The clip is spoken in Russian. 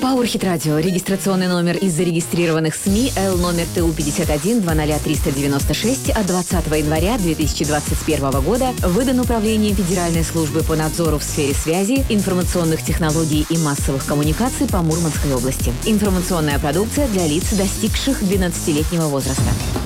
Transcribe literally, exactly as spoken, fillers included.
Powerhit Radio. Регистрационный номер из зарегистрированных СМИ Л номер Т У пятьдесят один двадцать ноль триста девяносто шесть от двадцатого января две тысячи двадцать первого года выдан Управлением Федеральной службы по надзору в сфере связи, информационных технологий и массовых коммуникаций по Мурманской области. Информационная продукция для лиц, достигших двенадцатилетнего возраста.